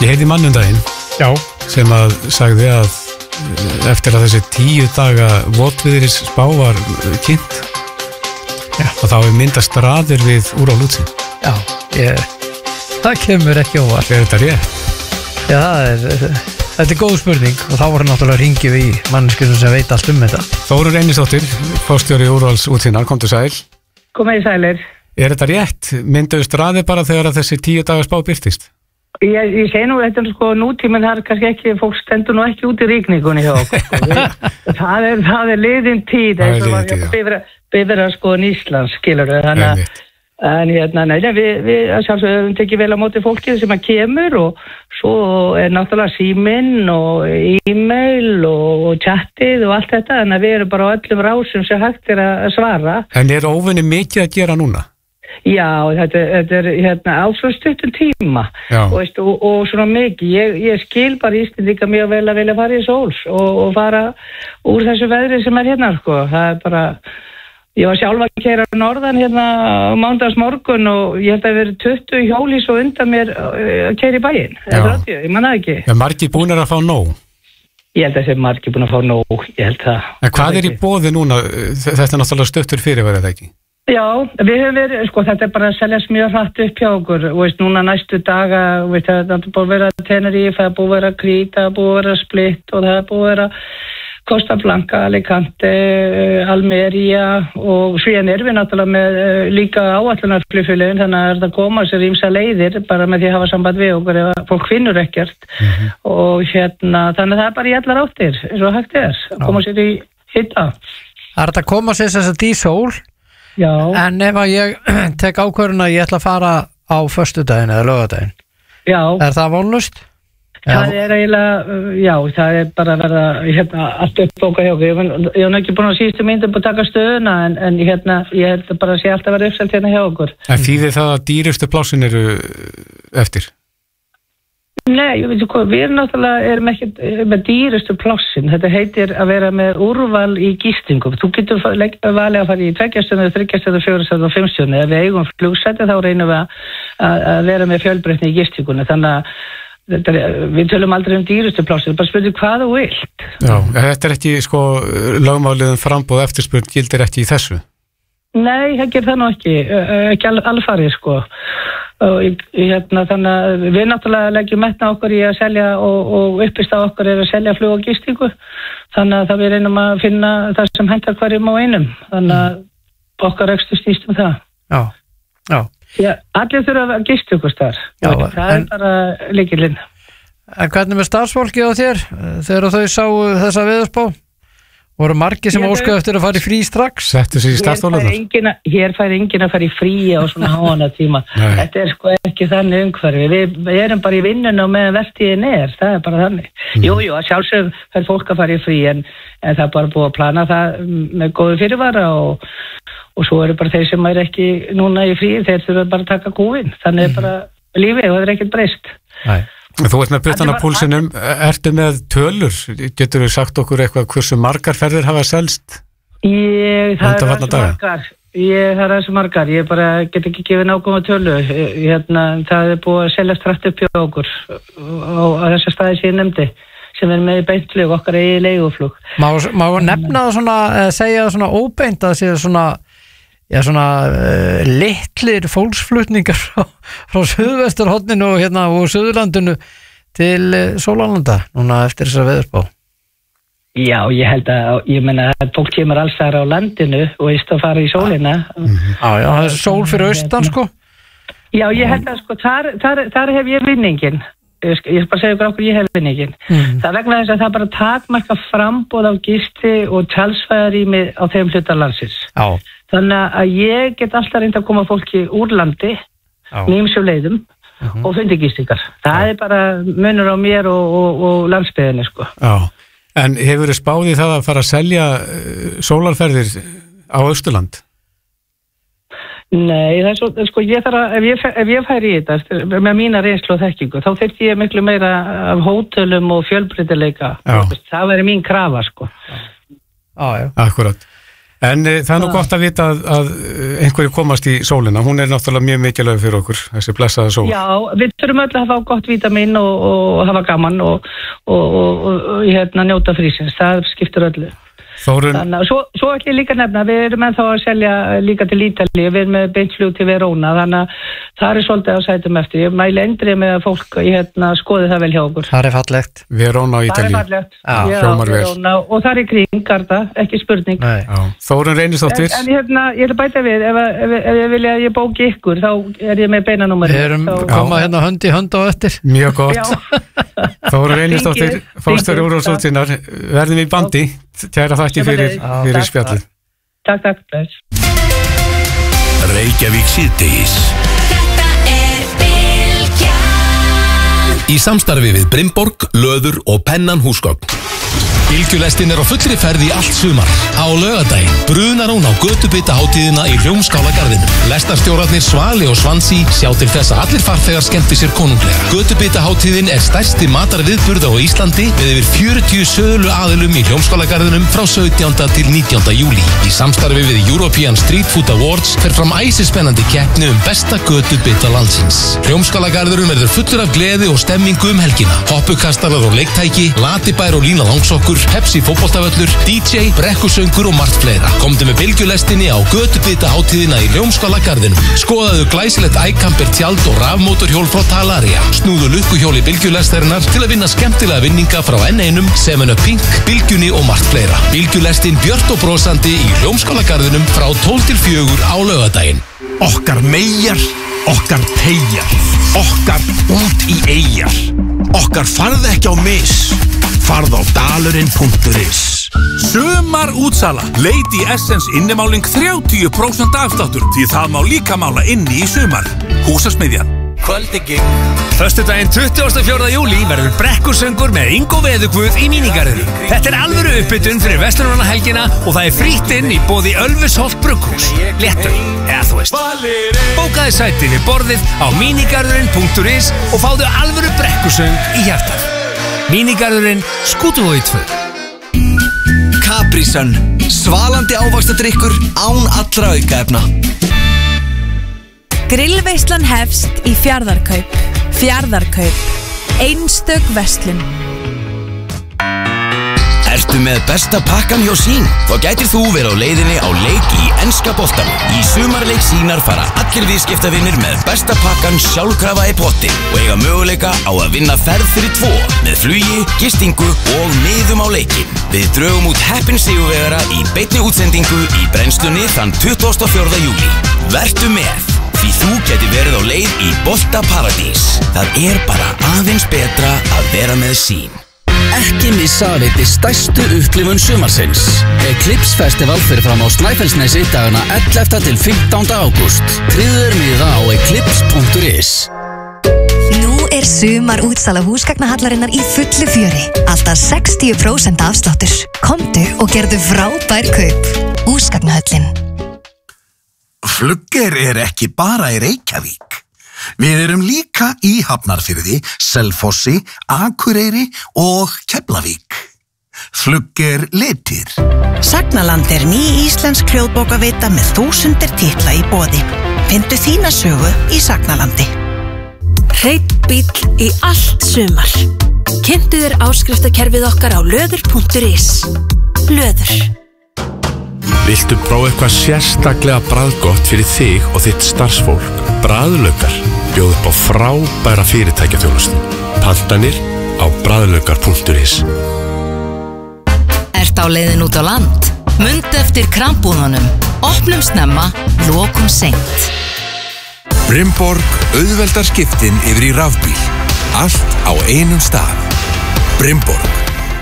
Ég heiti mannundaginn sem að sagði að eftir að þessi 10 daga votviðris spá var kynnt og þá myndast raðir við úr á lútsin. Það kemur ekki óvart. Er þetta rétt? Já, þetta góð spurning og þá voru náttúrulega hringjum í manneskjum sem veit allt þetta. Þórunn Einarsdóttir, forstjóri Úrvals útsýnar, komdu sæl. Komið sælir. Er þetta rétt? Mynduðust raðir bara þegar að þessi 10 daga spá birtist? Ég segi nú, þetta sko nútíminn, það kannski ekki, fólk stendur nú ekki út í rigningunni hjá okkur. Það er liðin tíð, eins og var bifrar sko Íslands, skilur við, þannig að við sjálfsögum tekið vel á móti fólkið sem að kemur og svo er náttúrulega síminn og e-mail og chatið og allt þetta, þannig að við erum bara á öllum rásum sem hægt er að svara. En er óvenni mikið að gera núna? Já, þetta er á svo stuttum tíma og svona mikið. Ég skil bara Íslendinga mjög vel að vilja fara í sóls og fara úr þessu veðri sem er hérna, sko. Það er bara, ég var sjálf að keyra norðan hérna á mánudagsmorgun og ég held að það verið 20 hjólís og undan mér að keyra í bæinn. Ég man það ekki. Er margir búnir að fá nóg? Ég held að það er margir búin að fá nóg, ég held það. En hvað er í boði núna? Þetta er náttúrulega stuttur fyrirvarið, ekki? Já, við höfum verið, sko, þetta er bara að seljast mjög hratt upp hjá okkur, núna næstu daga, það er búið að vera Tenerife, það er búið að vera Krít, það er búið að vera Split og það er búið að vera Costa Blanca, Alicante, Almería og síðan erum við náttúrulega með líka áætlunarflugfélögin, þannig að það koma sér ýmsa leiðir bara með því að hafa samband við okkur ef fólk finnur ekkert og þannig að það er bara í allar áttir, eins og hægt er, að koma sér í hitta. Það er þetta að koma sér þess að í sól. Já. En ef að ég tek ákvörðun að ég ætla að fara á föstudaginn eða laugardaginn, er það vonlust? Það er eiginlega, já, það er bara að verða allt uppbókað hjá okkur. Ég hef ekki búin að síðustu myndum að taka stöðuna en ég held bara að sé alltaf að vera uppselt hérna hjá okkur. En þýðir það að dýrustu plássin eru eftir? Nei, ég veit hvað, við erum ekki með dýrustu plássin. Þetta heitir að vera með úrval í gistingum. Þú getur valið að fara í 2 stjörnu, 3 stjörnu, 4 stjörnu og 5 stjörnu. Ef við eigum flugsæti þá reynum við að vera með fjölbreytni í gistingunni. Þannig að við tölum aldrei um dýrustu plássin, bara spurning hvað þú vilt. Já, þetta er ekki sko lögmálið frambúð eftirspurn gildir ekki í þessu? Nei, það ger það nú ekki alfarið sko. Þannig að við náttúrulega leggjum metna okkur í að selja og uppist á okkur er að selja flug og gistingu, þannig að við reynum að finna það sem hentar hverjum á einum, þannig að okkar rekstur snýst um það. Já, allir þurfa að gista ykkur þar, það er bara lykillinn. En hvernig með starfsfólki á þér þegar þau sáu þessa veðurspá? Voru margir sem óskaðu eftir að fara í frí strax? Settu sig í starfstólarnar? Hér fær enginn að fara í frí á svona háana tíma. Þetta er sko ekki þannig umhverfi. Við erum bara í vinnunni og meðan vertíðin það er bara þannig. Jú, að sjálfsögum fær fólk að fara í frí en það er bara búið að plana það með góðu fyrirvara og svo eru bara þeir sem er ekki núna í frí, þeir þurfa bara að taka kúfin. Þannig er bara lífið og það er ekkert breyst. Nei. Þú ert með puttana púlsinum, ertu með tölur? Getur þú sagt okkur eitthvað hversu margar ferðir hafa selst? Það er þessu margar, ég bara get ekki gefið nákvæma tölu. Það er búið að selja stratt upp hjá okkur á þessa staði sem ég nefndi, sem er með beintflug, okkar eigi leiguflug. Má nefna það svona, segja það svona óbeint að séu svona litlir fólksflutningar frá Suðvesturhorninu og Suðurlandinu til Sólarlanda núna eftir þessa veðurspá. Já, ég meina að fólk kemur alls þar á landinu og veist að fara í sólina. Já, það er sól fyrir austan sko. Já, ég held að sko, þar hef ég vinningin. Ég skal bara segja ykkur okkur, ég hef vinningin. Það vegna þess að það bara takmarka framboð á gisti og tjaldsvæðarými á þeim hluta landsins. Já. Þannig að ég get alltaf reynd að koma fólki úr landi, nýmsum leiðum og fundi gistingar. Það er bara munur á mér og landsbyggðinni sko. Já, en hefur þið spáð í það að fara að selja sólarferðir á Austurland? Nei, það er svo, sko, ef ég færi í þetta, með mína reynslu og þekkingu, þá þyrfti ég miklu meira af hótelum og fjölbreytileika. Það væri mín krafa, sko. Já. Akkurat. En það nú gott að vita að einhverju komast í sólina, hún náttúrulega mjög mikilvæg fyrir okkur, þessi blessaða sól. Já, við þurfum öll að hafa gott vítamin og hafa gaman og njóta frísins, það skiptir öllu. Þórunn... Þannig að svo ætlum ég líka nefna, við erum ennþá að selja líka til Ítalíu, við erum með beintflug til Verona, þannig að það svolítið að sætum eftir. Ég mæli endrið með að fólk skoði það vel hjá okkur. Það fallegt. Verona á Ítalíu. Það fallegt. Já, hljómar vel. Verona, og það kring, Garda, ekki spurning. Þórunn Reynisdóttir. En ég ætla að bæta við, ef ég vilja að ég bóki ykkur, þá ég með beinanúmeri. Við erum koma hönd í hönd á eftir. Mjög gott. Þórunn Reynisdóttir, forstjóri Úrvalsútsins, verðum í bandi. Kæra þakki fyrir spjallið. Takk. Reykjavík síðdegis. Þetta Bylgjan. Í samstarfi við Brimborg, Löður og Pennan húsgögn. Bylgjulestin á fullri ferð í allt sumar. Á laugardaginn brunar hún á götubitahátíðina í Hljómskálagarðinum. Lestarstjórarnir Svali og Svansi sjá til þess að allir farþegar skemmti sér konunglega. Götubitahátíðin stærsti matarviðburð á Íslandi með yfir 40 sölu aðilum í Hljómskálagarðinum frá 17. til 19. júlí. Í samstarfi við European Street Food Awards fer fram æsispennandi keppni besta götubita landsins. Hljómskálagarðurinn verður fullur af gleði og stemmingu helgina. Hoppukastarar og leiktæki, latibær og lína langsokkur, Pepsi fótboltavöllur, DJ, brekkusöngur og margt fleira. Komdu með bylgjulestinni á götubitahátíðina í Hljómskálagarðinum. Skoðaðu glæsilegt iCamper tjald og rafmótorhjól frá Talaria. Snúðu lukkuhjóli bylgjulestarinnar til að vinna skemmtilega vinninga frá N1, 7up Pink, Bylgjunni og margt fleira. Bylgjulestin björt og brosandi í Hljómskálagarðinum frá 12 til 4 á laugardaginn. Okkar meyjar, okkar teygjar, okkar út í eyjar. Okkar farð ekki á mis. Farð á dalurinn.is. Sumar útsala. Lady Essence innimáling 30% afsláttur, því það má líka mála inni í sumar. Húsasmiðjan. Kvöldingin. Föstudaginn 24. júlí verður brekkusöngur með Ingo Veðurguð í mínigarðinum. Þetta alvöru uppbytun fyrir verslunarmannahelgina og það frýtt inn í boði Ölfusholt brugghús. Léttur, eða þú veist. Bókaði sæti við borðið á mínigarðurinn.is og fáðu alvöru brekkusöng í hjartað. Mínigarðurinn, Skútuvogi 2. Capri Sun, svalandi ávaxtadrykkur án allra aukaefna. Grillveislan hefst í Fjarðarkaup. Fjarðarkaup, einstök verslun. Ertu með besta pakkan hjá Sín? Þá gætir þú verið á leiðinni á leik í enska boltanum. Í sumarleik Sínar fara allir viðskiptavinir með besta pakkan sjálfkrafa í potti og eiga möguleika á að vinna ferð fyrir 2 með flugi, gistingu og miðum á leikin. Við drögum út heppin sigurvegara í beinni útsendingu í brennslunni þann 24. júlí. Vertu með, því þú gæti verið á leið í Boltaparadís. Það bara aðeins betra að vera með Sín. Ekki missa að veiti stærstu upplifun sumarsins. Eclipse Festival fyrir fram á Snæfellsnesi dagana 11. til 15. ágúst. Tryggður miða á eclipse.is. Nú sumar útsala húsgagnahallarinnar í fullu fjöri. Alltaf 60% afsláttur. Komdu og gerðu frábær kaup. Húsgagnahöllin. Flugger ekki bara í Reykjavík. Við erum líka í Hafnarfirði, Selfossi, Akureyri og Keflavík. Flugger litir. Sagnaland ný íslensk hljóðbókavita með 1000 titla í boði. Findu þína sögu í Sagnalandi. Hreinn bíll í allt sumar. Kynntu þér áskriftakerfið okkar á löður.is. Löður. Viltu prófa eitthvað sérstaklega bragðgott fyrir þig og þitt starfsfólk? Bragðlaukar bjóð upp á frábæra fyrirtækjaþjónustu. Pantanir á bragðlaukar.is. Ert á leiðin út á land? Mundu eftir krambúðunum. Opnum snemma, lokum seint. Brimborg auðveldar skiptin yfir í rafbíl. Allt á einum stað. Brimborg.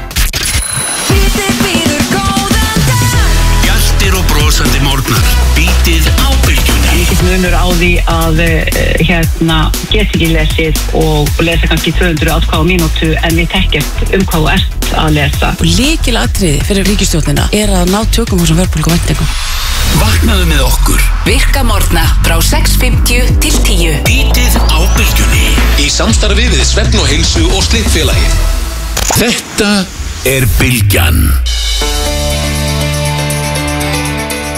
Og brosandi morgnar, bítið á bylgjunni. Mikið munur á því að get ekki lesið og lesa kannski 200 atkvæði á mínútu en við þekkjast hvað þú ert að lesa. Og lykilatriði fyrir ríkisstjórnina að ná tökum á þessum verðbólguvæntingum. Vaknaðu með okkur. Virka morgna frá 6:50 til 10. Bítið á bylgjunni. Í samstarfi við Svefn og heilsu og Slippfélagið. Þetta bylgjan.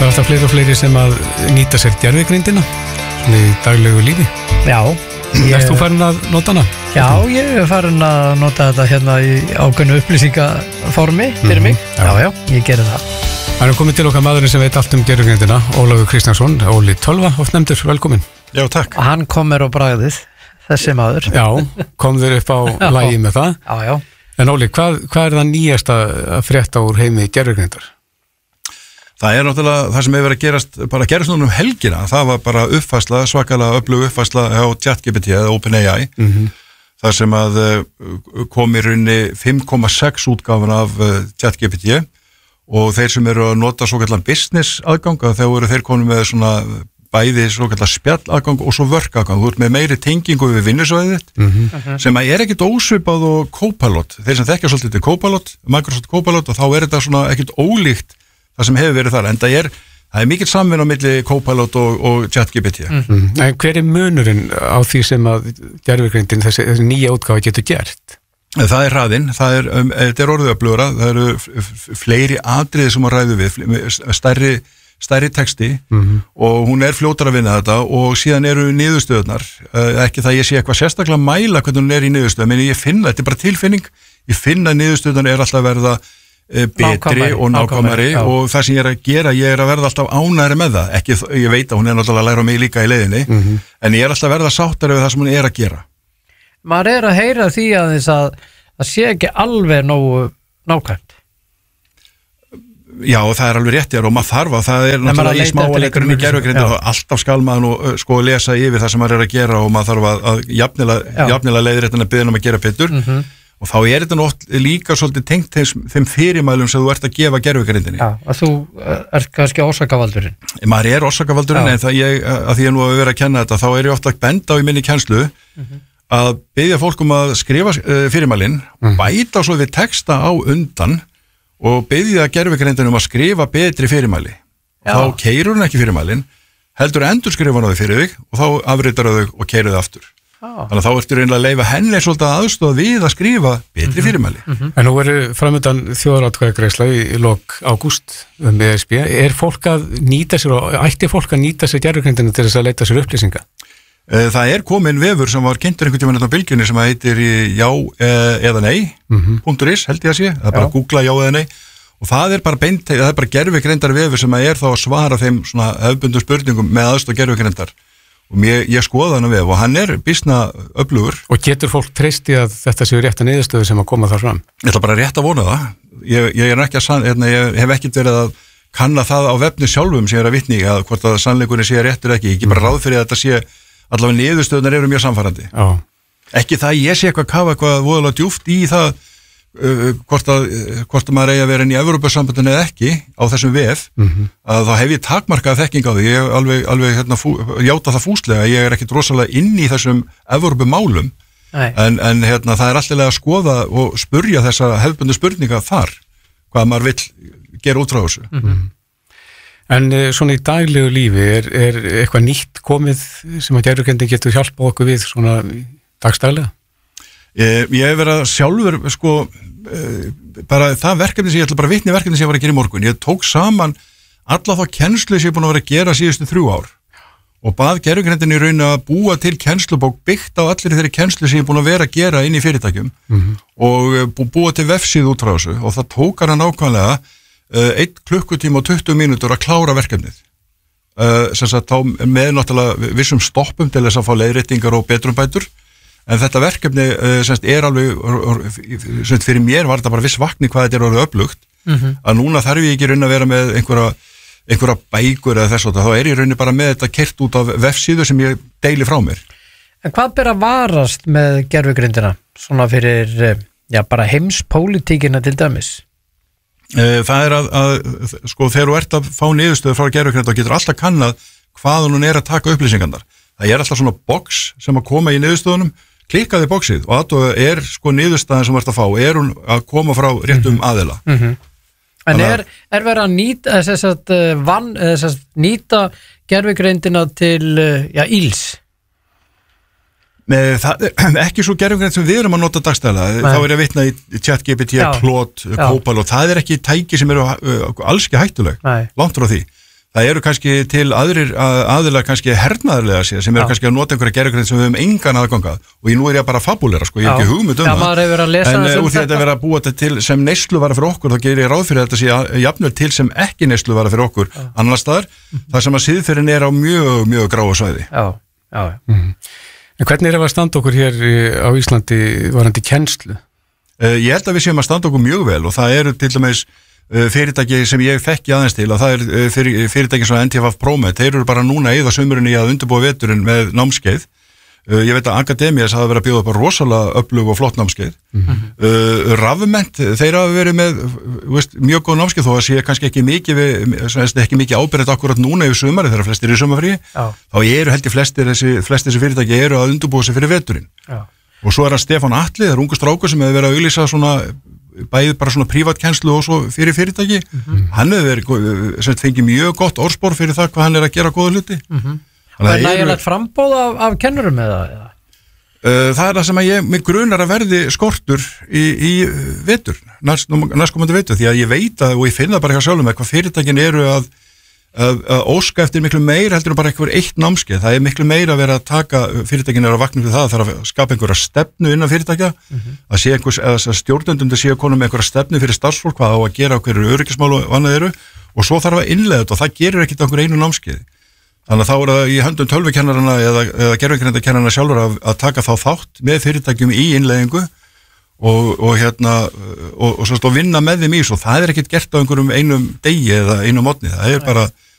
Það alltaf fleiri og fleiri sem að nýta sér gervigreindina svona í daglegu lífi. Já. Erst þú farin að nota hana? Já, ég er farin að nota þetta hérna í ákveðnu upplýsingaformi fyrir mig. Já, ég gerir það. Það er komið til okkar maðurinn sem veit allt gervigreindina, Ólafur Kristjánsson, Óli Tölva, oft nefndur, velkomin. Já, takk. Og hann kom mér á bragðið, þessi maður. Já, kom þér upp á lagi með það. Já. En Óli, hvað er það nýjasta að frétta úr heimi gervigreindar? Það er náttúrulega það sem hefur verið að gerast núna helgina. Það var bara uppfærsla, svakalega öflug uppfærsla á ChatGPT eða OpenAI. Það sem að kom í rauninni 5,6 útgáfun af ChatGPT og þeir sem eru að nota svo kallar business aðgang, þeir komin með svona bæði svo kallar spjall aðgang og svo work aðgang. Þú ert með meiri tengingu við vinnusvæðið sem að er ekkit ósvipað og Copilot. Þeir sem þekkja svolítið til Copilot, Microsoft Copilot, og þá er þetta svona ekkit ólíkt það sem hefur verið þar, en það er mikill samvinna á milli Copilot og ChatGPT. En hver er munurinn á því sem að gervigreindin, þessi nýja útgáfa getur gert? Það er hraðinn, þetta er orðuöflugra, það eru fleiri atriði sem að ræðu við, stærri texti og hún er fljótar að vinna þetta og síðan eru niðurstöðunar, ekki það ég sé eitthvað sérstaklega mæla hvernig hún er í niðurstöðum, en ég finna, þetta er bara tilfinning, ég finna niðurstöðunar er alltaf að verða betri og nákvæmari og það sem ég er að gera, ég er að verða alltaf ánægri með það, ekki, ég veit að hún er náttúrulega að læra mig líka í leiðinni, en ég er alltaf að verða sáttari við það sem hún er að gera. Maður er að heyra því að það sé ekki alveg nógu nákvæmt. Já, það er alveg rétt og maður þarf að það er náttúrulega í smáleikurinn í gervigreind og alltaf skal maður nú sko lesa yfir það sem maður er að gera og maður þarf að jafnilega leiðréttina biðja að gera betur. Og þá er þetta nátt líka svolítið tengt þeim fyrirmælum sem þú ert að gefa gervigreindinni. Já, að þú ert kannski orsakavaldurinn. Maður er orsakavaldurinn, en að því ég nú að vera að kenna þetta, þá er ég ofta að benda á í minni kennslu að biðja fólk að skrifa fyrirmælin, bæta svo við texta á undan og biðja gervigreindinni að skrifa betri fyrirmæli. Og þá keyrur hún ekki fyrirmælin, heldur endur skrifa hann á þau fyrir þig og þá afritar þau og keyrur þau aftur. Þannig að þá ertu reynilega að leyfa henni svolítið aðstoð við að skrifa betri fyrirmæli. En nú eru framöndan þjóðaratkvæðagreiðsla í lok ágúst með ESB. Er fólk að nýta sér og ætti fólk að nýta sér gervigreindina til þess að leita sér upplýsinga? Það er komin vefur sem var kynntur einhvern tímann á bylgjunni sem heitir já eða nei.is held ég að sé. Það er bara að googla já eða nei og það er bara beint, það er bara gervigreindar vefur sem er þá að svara þeim svona hefðbundum spurningum með aðstoð gervigreindar. Og ég skoða hann að vef og hann er býsna öflugur. Og getur fólk treysti að þetta séu rétta niðurstöðu sem að koma þar fram? Ég ætla bara rétt að vona það. Ég er ekki ég hef ekkert verið að kanna það á vefni sjálfum sem ég er að vitni að hvort að sannleikurinn sé réttur ekki. Ég ekki bara ráð fyrir að þetta sé allavega niðurstöðunar eru mjög samfærandi. Ekki það ég sé eitthvað kafa eitthvað voðalega djúpt í það hvort að maður eigi að vera inn í Evrópusambandinu eða ekki á þessum vef að þá hef ég takmarkað þekking á því ég alveg játa það fúslega ég er ekkit rosalega inn í þessum Evrópumálum en það er alltaf að skoða og spurja þessa hefðbundu spurninga þar hvað maður vill gera út frá þessu En svona í daglegu lífi er eitthvað nýtt komið sem að gervigreindin getur hjálpa okkur við svona dagstælega? Ég hef verið að sjálfur bara það verkefni sem ég ætla bara að vitni verkefni sem ég var að gera í morgun ég tók saman alla þá kennslu sem ég er búin að vera að gera síðustu 3 ár og bað gervigreindinni í raun að búa til kennslubók byggt á allir þeirri kennslu sem ég er búin að vera að gera inn í fyrirtækjum og búa til vefsíðu út frá þessu og það tók hana nákvæmlega 1 klukkutíma og 20 mínútur að klára verkefnið sem sagt þá með náttúrulega vissum stoppum til þess að fá leiðréttingar og betrumbætur en þetta verkefni er alveg fyrir mér var þetta bara viss vakni hvað þetta er orðið öflugt að núna þarf ég ekki raun að vera með einhverja bækur eða þess að þá er ég raun bara með þetta kert út af vefsíðu sem ég deili frá mér En hvað ber að varast með gervigreindina svona fyrir bara heimspólitíkina til dæmis? Það er að sko þegar þú ert að fá niðurstöðu frá gervigreind þá getur alltaf kannað hvað hún er að taka upplýsingarnar það er alltaf svona box sem að koma í niðurstöðunum klikkaði boxið og það sko niðurstaðan sem þú ert að fá hún að koma frá réttum aðila En er verið að nýta gervigreindina til íls? Ekki svo gervigreind sem við erum að nota dagstæðlega þá er ég að vitna í ChatGPT, Claude, Copilot það er ekki tæki sem eru alls ekki hættuleg langt frá því það eru kannski til aðrir aðilega kannski hernaðarlega sér sem eru kannski að nota einhverja gerðugreind sem við höfum engan aðgangað og nú ég bara fabulera, sko, ég hef ekki hugmynd það. Maður hefur verið að lesa en úr því að þetta verið að búa þetta til sem neysluvara fyrir okkur, þá gerir ég ráð fyrir þetta sé jafnvel til sem ekki neysluvara fyrir okkur annars staðar, þar sem að siðferðin er á mjög, mjög gráu svæði. En hvernig er að standa okkur hér á Íslandi varandi kennslu? Ég held að við séum að standa okkur mjög vel og það eru til dæmis fyrirtæki sem ég þekki aðeins til og það er fyrirtæki sem NTF Promet, þeir eru bara núna eða sumurinn í að undirbúa veturinn með námskeið. Ég veit að Akademías hafa verið að bjóða upp á rosalega öflug og flott námskeið. Rafment, þeir hafa verið með mjög góð námskeið þó að sé kannski ekki mikið ábyrgð akkurat núna í sumari þegar flestir eru í sumarfríi, þá eru held ég flestir þessi fyrirtæki eru að undirbúa sig fyrir veturinn. Og svo er hann Stefán Atli, það er ungu strákur sem hefur verið að auglýsa svona bæðið bara svona prívatkennslu og svo fyrir fyrirtæki. Hann hefur fengið mjög gott orðspor fyrir það hvað hann er að gera góða hluti. Það er nægilegt frambóð af kennurum eða? Það er það sem mig grunar að verði skortur í vetur, næstkomandi vetur, því að ég veit að, og ég finna bara hjá sjálfum með hvað fyrirtækin eru að óska eftir miklu meira heldur en bara eitthvað eitt námskeið. Það er miklu meira að vera að taka, fyrirtækin er að vakna fyrir það þarf að skapa einhverja stefnu innan fyrirtækja, að sé einhvers stjórnendum séu konum með einhverja stefnu fyrir starfsfólk hvað á að gera hverju öryggismál og annað eru og svo þarf að innleiða þetta og það gerir ekkert einhver einu námskeið. Þannig að þá er það í höndum tölvukennarana eða gervigrindakennarana sjálfur að taka þá þátt með fyrirtækjum í innleiðingu og vinna með þeim í svo það er ekkert gert á einhverjum einum degi eða einum mótni, það er bara